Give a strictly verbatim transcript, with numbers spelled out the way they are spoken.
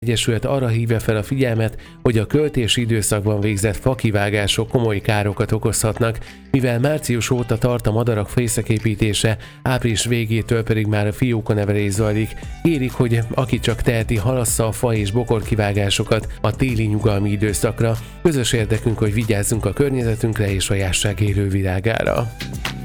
Egyesület arra hívja fel a figyelmet, hogy a költési időszakban végzett fakivágások komoly károkat okozhatnak, mivel március óta tart a madarak fészeképítése, április végétől pedig már a fiókanevelés zajlik. Kérik, hogy aki csak teheti, halassza a fa és bokorkivágásokat a téli nyugalmi időszakra. Közös érdekünk, hogy vigyázzunk a környezetünkre és a jásság élő világára.